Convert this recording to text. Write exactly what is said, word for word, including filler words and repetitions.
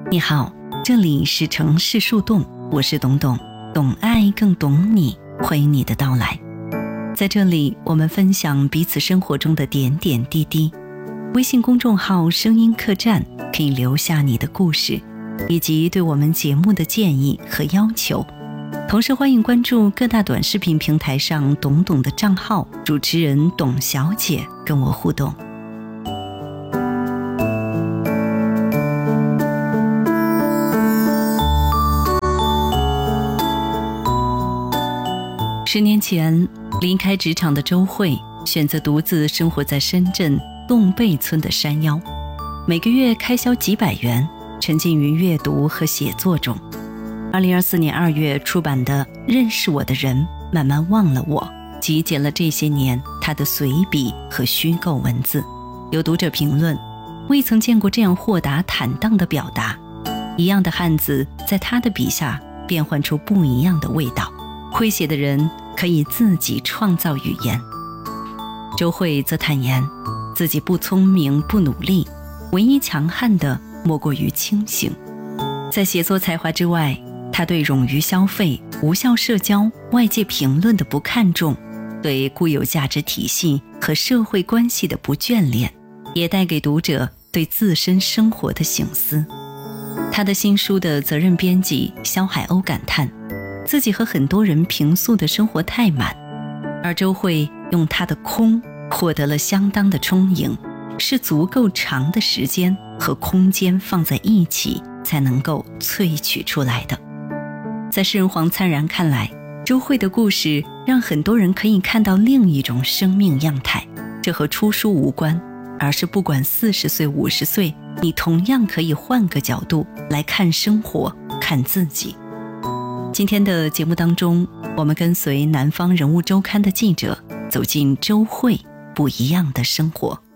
你好，这里是城市树洞，我是董董，懂爱更懂你，欢迎你的到来。在这里，我们分享彼此生活中的点点滴滴。微信公众号声音客栈可以留下你的故事，以及对我们节目的建议和要求。同时欢迎关注各大短视频平台上董董的账号，主持人董小姐跟我互动。十年前离开职场的周慧选择独自生活在深圳洞贝村的山腰，每个月开销几百元，沉浸于阅读和写作中。二零二四年二月出版的《认识我的人慢慢忘了我》，集结了这些年他的随笔和虚构文字。有读者评论，未曾见过这样豁达坦荡的表达，一样的汉字在他的笔下变换出不一样的味道。会写的人可以自己创造语言。周慧则坦言自己不聪明不努力，唯一强悍的莫过于清醒。在写作才华之外，他对冗余消费、无效社交、外界评论的不看重，对固有价值体系和社会关系的不眷恋，也带给读者对自身生活的省思。他的新书的责任编辑肖海鸥感叹，自己和很多人平素的生活太满，而周慧用她的空获得了相当的充盈，是足够长的时间和空间放在一起才能够萃取出来的。在诗人黄灿然看来，周慧的故事让很多人可以看到另一种生命样态，这和出书无关，而是不管四十岁五十岁，你同样可以换个角度来看生活，看自己。今天的节目当中，我们跟随南方人物周刊的记者走进周慧不一样的生活。